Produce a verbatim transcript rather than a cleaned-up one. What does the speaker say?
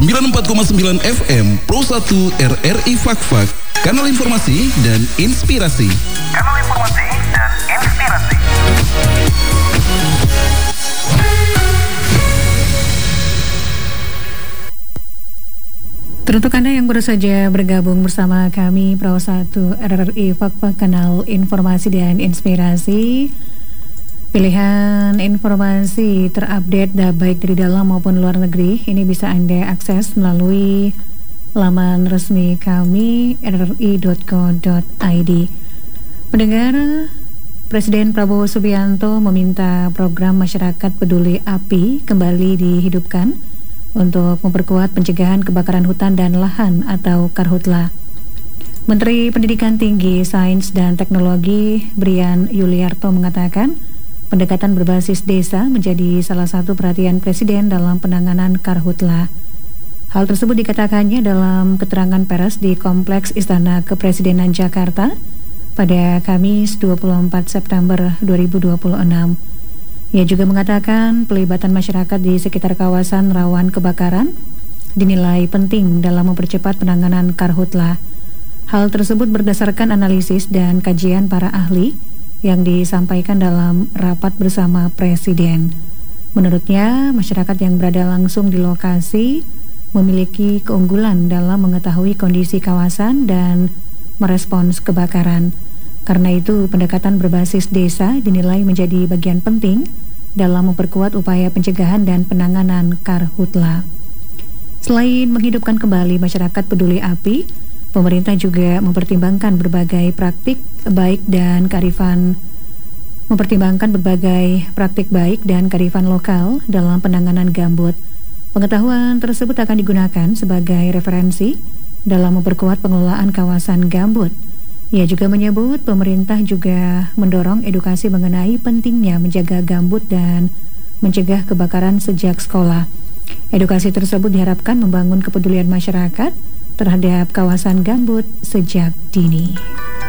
sembilan puluh empat koma sembilan F M Pro satu R R I Fakfak, kanal informasi dan inspirasi. Kanal informasi dan inspirasi. Teruntuk Anda yang baru saja bergabung bersama kami Pro satu R R I Fakfak, kanal informasi dan inspirasi. Pilihan informasi terupdate baik dari dalam maupun luar negeri ini bisa Anda akses melalui laman resmi kami r r i dot co dot i d. Pendengar, Presiden Prabowo Subianto meminta program Masyarakat Peduli Api kembali dihidupkan untuk memperkuat pencegahan kebakaran hutan dan lahan atau Karhutla. Menteri Pendidikan Tinggi, Sains dan Teknologi Brian Yuliarto mengatakan pendekatan berbasis desa menjadi salah satu perhatian Presiden dalam penanganan Karhutla. Hal tersebut dikatakannya dalam keterangan pers di Kompleks Istana Kepresidenan Jakarta pada Kamis dua puluh empat September dua ribu dua puluh enam. Ia juga mengatakan pelibatan masyarakat di sekitar kawasan rawan kebakaran dinilai penting dalam mempercepat penanganan Karhutla. Hal tersebut berdasarkan analisis dan kajian para ahli yang disampaikan dalam rapat bersama Presiden. Menurutnya, masyarakat yang berada langsung di lokasi memiliki keunggulan dalam mengetahui kondisi kawasan dan merespons kebakaran. Karena itu, pendekatan berbasis desa dinilai menjadi bagian penting dalam memperkuat upaya pencegahan dan penanganan Karhutla. Selain menghidupkan kembali masyarakat peduli api, pemerintah juga mempertimbangkan berbagai praktik baik dan kearifan mempertimbangkan berbagai praktik baik dan kearifan lokal dalam penanganan gambut. Pengetahuan tersebut akan digunakan sebagai referensi dalam memperkuat pengelolaan kawasan gambut. Ia juga menyebut pemerintah juga mendorong edukasi mengenai pentingnya menjaga gambut dan mencegah kebakaran sejak sekolah. Edukasi tersebut diharapkan membangun kepedulian masyarakat terhadap kawasan gambut sejak dini.